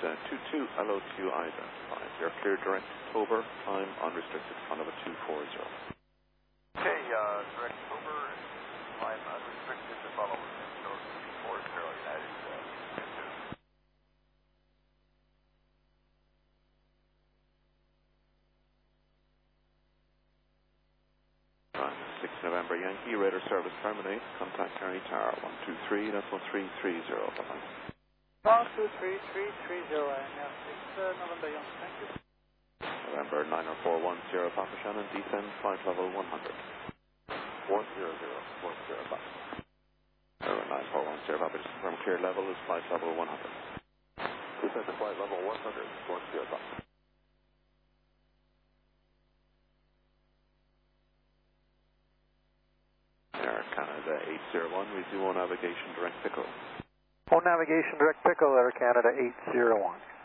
22 LO2 identified. You're cleared direct over, time unrestricted, Canada 240. Okay, direct over, time unrestricted to follow with 240 United 6 November Yankee, radar service terminate, contact Harry Tower 123, that's 1330, bye-bye. 123, 330, and 6 November Yankee, thank you. November 90410, Papa Shannon, descend flight level 100. 100, bye. 9410, Papa, just confirm clear level is flight level 100. Descend to flight level 100, 10, bye. Air Canada 801, we do on navigation direct pickle. On navigation direct pickle, Air Canada 801.